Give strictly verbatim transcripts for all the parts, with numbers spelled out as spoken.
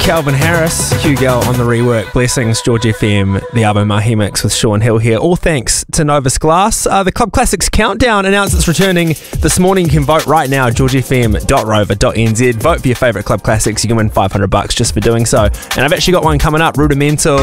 Calvin Harris, Hugh Gell on the rework, Blessings, George F M, the Arbo Mahi mix with Sean Hill here. All thanks to Novus Glass. Uh, the Club Classics Countdown announced it's returning this morning. You can vote right now, george f m dot rover dot n z. Vote for your favourite Club Classics. You can win five hundred bucks just for doing so. And I've actually got one coming up, Rudimental.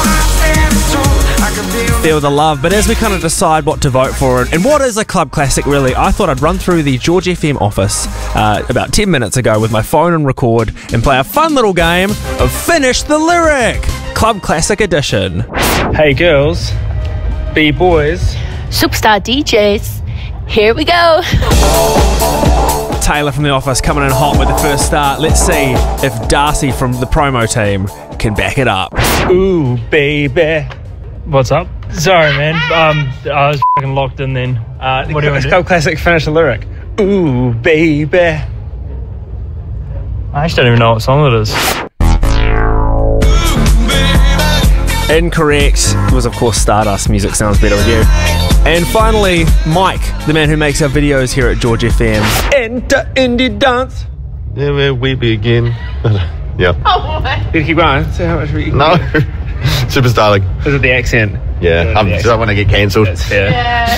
Feel the love. But as we kind of decide what to vote for and what is a club classic really, I thought I'd run through the George F M office uh, about ten minutes ago with my phone and record and play a fun little game of Finish the Lyric, Club Classic Edition. Hey girls, B boys, Superstar D Js, here we go. Taylor from the office coming in hot with the first start. Let's see if Darcy from the promo team can back it up. Ooh baby. What's up? Sorry, man. Um, I was fucking locked in then. Uh, what do you want to do? Club Classic Finish the Lyric. Ooh, baby. I actually don't even know what song it is. Incorrect. It was, of course, Stardust. Music sounds better with you. And finally, Mike, the man who makes our videos here at George F M. Enter indie dance. Yeah, where we begin. Yeah. Oh my. Did you keep going? See how much we can No. Superstar. Is it the accent? Yeah, I'm, I don't want to get cancelled. That's fair. Yeah.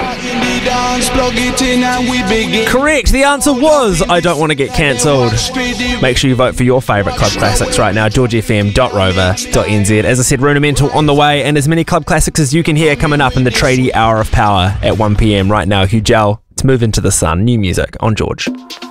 Correct. The answer was I don't want to get cancelled. Make sure you vote for your favourite club classics right now. george f m dot rover dot n z. As I said, Rudimental on the way, and as many club classics as you can hear coming up in the Tradie Hour of Power at one p m right now. Hugh Gell, to Move Into the Sun. New music on George.